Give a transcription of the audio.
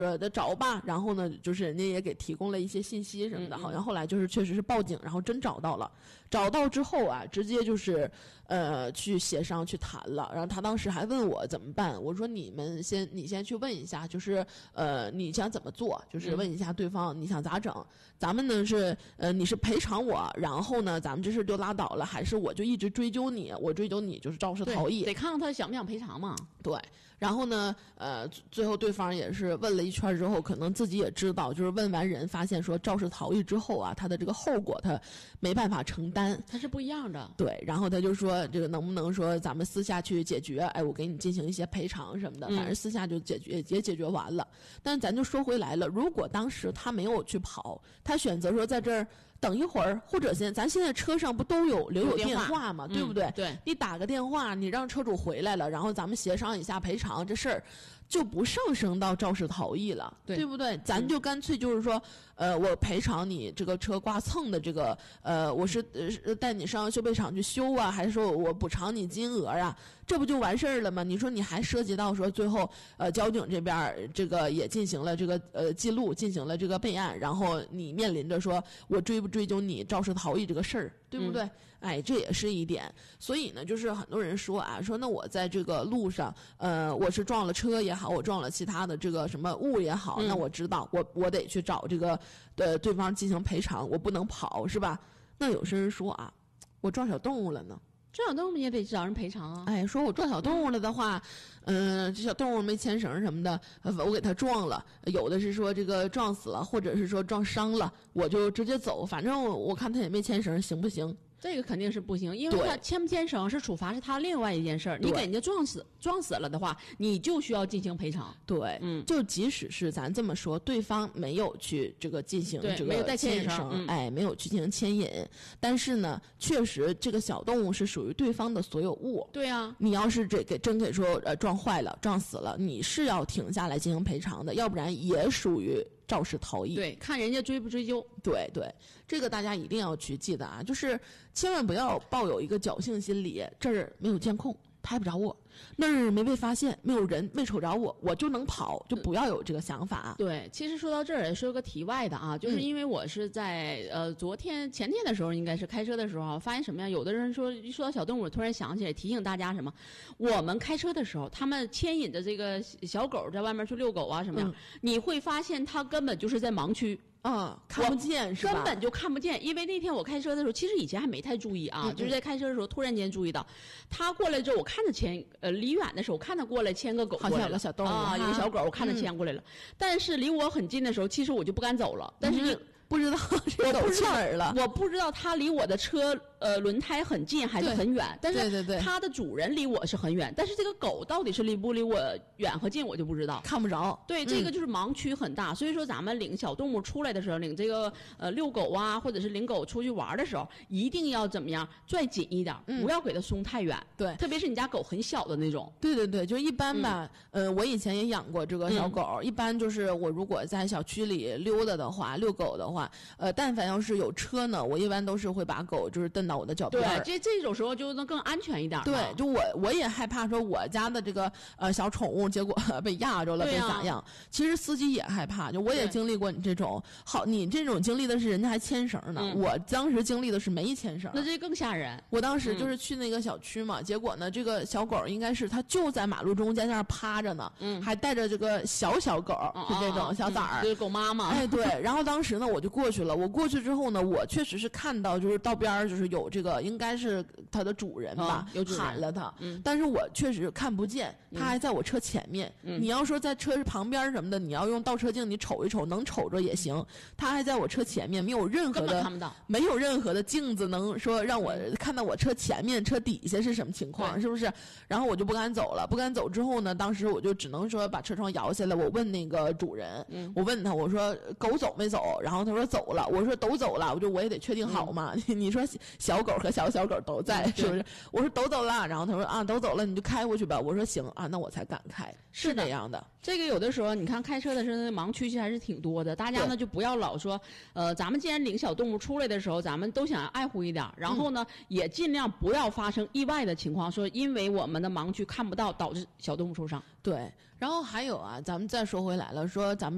的找吧，然后呢，就是人家也给提供了一些信息什么的，好像后来就是确实是报警，然后真找到了，找到之后啊，直接就是去协商去谈了，然后他当时还问我怎么办，我说你先去问一下，就是你想怎么做，就是问一下对方你想咋整，咱们呢是你是赔偿我，然后呢咱们这事就拉倒了，还是我就一直追究你，我追究你就是肇事逃逸， 得看看他想不想赔偿嘛。 对，然后呢最后对方也是问了一圈之后，可能自己也知道，就是问完人发现说肇事逃逸之后啊，他的这个后果他没办法承担， 他是不一样的。 对，然后他就说这个能不能说咱们私下去解决，哎，我给你进行一些赔偿什么的，反正私下就解决也解决完了。但咱就说回来了，如果当时他没有去跑，他选择说在这儿等一会儿，或者咱现在车上不都留有电话吗？对不对？ 对，你打个电话，你让车主回来了，然后咱们协商一下赔偿，这事儿就不上升到肇事逃逸了，对不对？咱就干脆就是说，我赔偿你这个车刮蹭的这个，我是带你上修配厂去修啊，还是说我补偿你金额啊？这不就完事儿了吗？你说你还涉及到说最后交警这边这个也进行了这个记录，进行了这个备案，然后你面临着说我追不追究你肇事逃逸这个事儿，对不对？哎，这也是一点。所以呢，就是很多人说啊，说那我在这个路上，我是撞了车也好，我撞了其他的这个什么物也好，那我知道我得去找这个对方进行赔偿，我不能跑，是吧？那有些人说啊，我撞小动物了呢。 撞小动物也得找人赔偿啊！ 哎，说我撞小动物了的话，这小动物没牵绳什么的，我给它撞了。有的是说这个撞死了，或者是说撞伤了，我就直接走。反正我看他也没牵绳，行不行？ 这个肯定是不行，因为他牵不牵绳是处罚是他另外一件事儿。你给人家撞死了的话，你就需要进行赔偿。 对，就即使是咱这么说，对方没有去这个进行这个牵绳，哎，没有去进行牵引，但是呢，确实这个小动物是属于对方的所有物。 对啊， 你要是真给说撞坏了、撞死了，你是要停下来进行赔偿的，要不然也属于肇事逃逸。 对，看人家追不追究。 对，这个大家一定要去记得啊，就是千万不要抱有一个侥幸心理，这儿没有监控拍不着我，那儿没被发现，没有人没瞅着我就能跑，就不要有这个想法。 对，其实说到这儿也说个题外的啊，就是因为我是在前天的时候，应该是开车的时候发现什么呀？有的人说一说到小动物，突然想起来提醒大家什么？我们开车的时候，他们牵引着这个小狗在外面去遛狗啊什么呀？你会发现它根本就是在盲区。 看不见是吧？ 根本就看不见，因为那天我开车的时候，其实以前还没太注意啊，就是在开车的时候突然间注意到，他过来之后，我看着离远的时候，我看他过来牵个狗过来了， 好像有个小动物啊，有个小狗，我看他牵过来了，但是离我很近的时候，其实我就不敢走了，但是不知道这狗去哪儿了， 我不知道它离我的车轮胎很近还是很远，但是它的主人离我是很远，但是这个狗到底是离不离我远和近我就不知道， 看不着。 对，这个就是盲区很大，所以说咱们领小动物出来的时候，领这个遛狗啊，或者是领狗出去玩的时候，一定要怎么样拽紧一点，不要给它松太远。 对， 特别是你家狗很小的那种。 对，就一般吧。我以前也养过这个小狗，一般就是我如果在小区里溜达的话，遛狗的话。但凡要是有车呢，我一般都是会把狗就是蹬到我的脚边。 对，这种时候就能更安全一点。 对，就我也害怕说我家的这个小宠物结果被压着了，被咋样？其实司机也害怕，就我也经历过你这种。好，你这种经历的是人家还牵绳呢，我当时经历的是没牵绳。 那这更吓人。 我当时就是去那个小区嘛，结果呢，这个小狗应该是它就在马路中间在那儿趴着呢，还带着这个小狗，就这种小崽儿， 就是狗妈妈。 哎，对。然后当时呢，我就过去了。我过去之后呢，我确实是看到，就是道边儿就是有这个，应该是它的主人吧，喊了它，但是我确实看不见，它还在我车前面。你要说在车旁边什么的，你要用倒车镜你瞅一瞅，能瞅着也行。它还在我车前面，没有任何的， 根本看不到， 没有任何的镜子能说让我看到我车前面、车底下是什么情况，是不是？然后我就不敢走了，不敢走之后呢，当时我就只能说把车窗摇下来，我问那个主人，我问他，我说狗走没走？然后他说走了。我说都走了，我也得确定好嘛。你说小狗和小狗都在，是不是？我说都走了，然后他说啊都走了，你就开过去吧。我说行啊，那我才敢开。是这样的。 这个有的时候你看开车的时候盲区其实还是挺多的，大家呢就不要老说咱们既然领小动物出来的时候，咱们都想爱护一点，然后呢也尽量不要发生意外的情况，说因为我们的盲区看不到导致小动物受伤。 对，然后还有啊，咱们再说回来了，说咱们